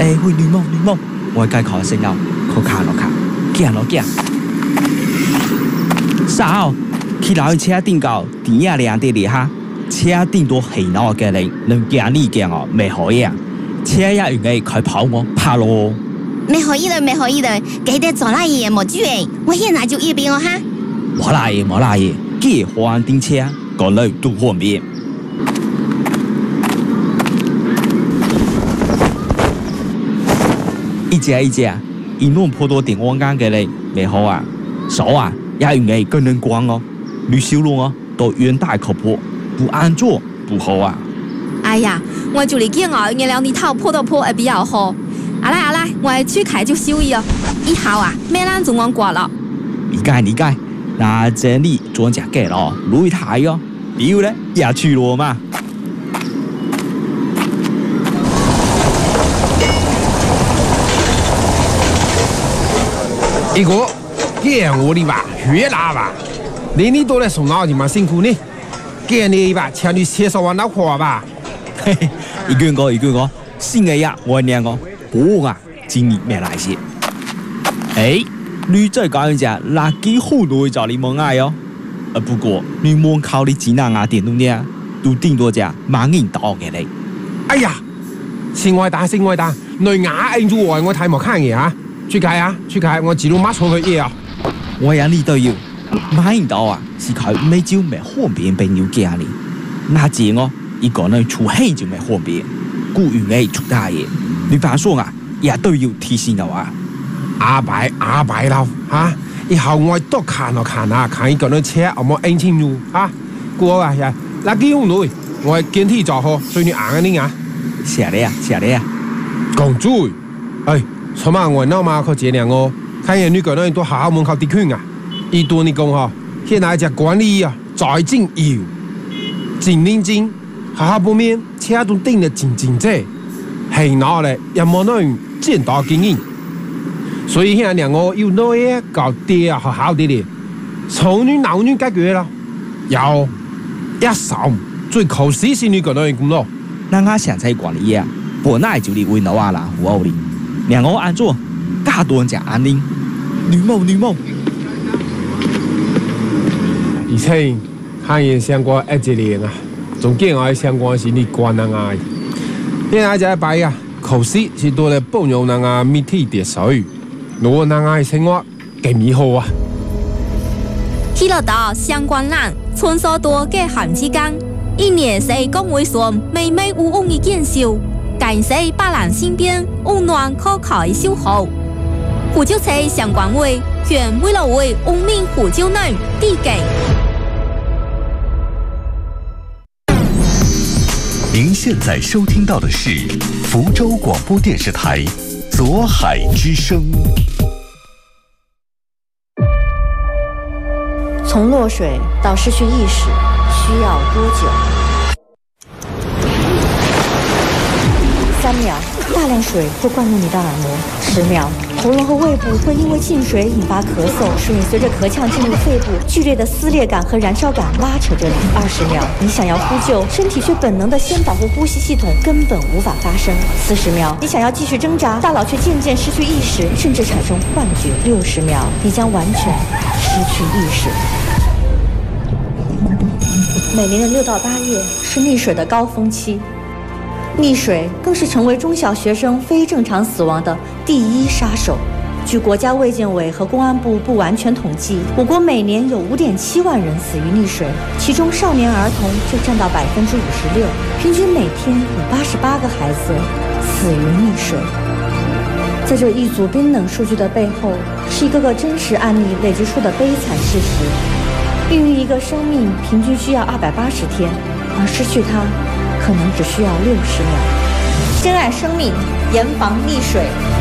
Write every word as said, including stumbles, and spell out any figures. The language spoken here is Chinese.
哎，喂，女巫女巫，我解考先了，可卡咯卡，行咯行。sao 去老車頂高，點呀亮啲嚟哈？車頂多係鬧嘅人，能行呢嘅哦，未可以啊！車呀原來佢跑我怕咯。 沒可以的，沒可以的，記得做那嘢冇住誒，我現在就一邊哦哈。 冇啦嘢，冇啦嘢，幾換電車，個女都方便。一隻一隻，一弄破多電網杆嘅人，未好啊！手啊！也原來更能光哦，呂小龍哦，都遠大可破，不安坐不好啊！ 哎呀，我就嚟見我原來你頭破到破會比較好。阿來阿來，我去開就收益哦。以後啊，咩人就我過了。 理解理解，那這裡專家給了擂台哦，比如咧也去羅嘛。 一個。见我的吧，越南吧，你你都来送脑筋嘛，辛苦你。见你吧，请你介绍我老婆吧。 嘿嘿，一句個一句個，新嘅呀，我兩個，不啊，今年沒來些。哎，你再講一隻，垃圾好多找你冇嗌哦。啊，不過你門口的幾難啊電動嘅，都頂多隻萬人刀嘅你。 哎呀，先愛打先愛打，你牙硬住我，我睇冇看嘢啊！去開啊，去開，我自動馬上去嘢啊！ 我呀，你都要買唔到啊！是佢每朝咪方便朋友家呢。那字我一個人出氣就咪方便，故原來出大嘢。你反說啊，也都要提醒我啊。 阿伯阿伯啦嚇，以後我多看咯看啊，看一個人車有冇安全路嚇。過啊呀，嗱幾用女，我見天就好，對你硬啊你啊。 謝你啊，謝你啊。 講嘴，哎，什麼我鬧嘛佢這樣哦。看見你個人都學校門口啲圈啊，一多你講嗬，現在只管理啊，在精要，真認真，學校方面車都定得真真正，係嗱咧又冇那樣見到經驗，所以現在兩個要那嘢搞啲啊學校啲咧，從女鬧女解決啦，有一手最靠死先你個人咁咯， 那我現在管理啊，本來就嚟為老啊啦，胡奧哩，兩個安做。大多人講安寧，女巫女巫。 而且漢言相關一節年啊，仲見我相關是你關人啊。現在就擺啊，考試是多嚟幫助人啊，面體跌水，攞人啊生活幾美好啊。 去了到相關人，穿梭多嘅寒之間，一年是講會說美美無誤嘅見笑，感謝百人身邊溫暖可靠嘅守候。虎丘車相關位，原為了為文明虎丘內地給。 您现在收听到的是福州广播电视台左海之声。 从落水到失去意识需要多久？三秒，大量水会灌入你的耳膜。十秒，喉咙和胃部会因为进水引发咳嗽，水随着咳呛进入肺部，剧烈的撕裂感和燃烧感拉扯着你。二十秒，你想要呼救，身体却本能的先保护呼吸系统，根本无法发声。四十秒，你想要继续挣扎，大脑却渐渐失去意识，甚至产生幻觉。六十秒，你将完全失去意识。每年的六到八月是溺水的高峰期。溺水更是成为中小学生非正常死亡的第一杀手。据国家卫健委和公安部不完全统计，我国每年有 五点七万人死于溺水，其中少年儿童就占到百分之五十六，平均每天有八十八个孩子死于溺水。在这一组冰冷数据的背后，是一个个真实案例累积出的悲惨事实。孕育一个生命平均需要二百八十天，而失去它可能只需要六十秒。珍爱生命，严防溺水。